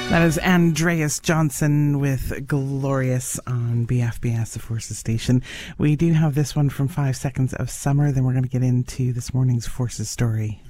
That is Andreas Johnson with Glorious on BFBS, the Forces Station. We do have this one from 5 Seconds of Summer. Then we're going to get into this morning's Forces story.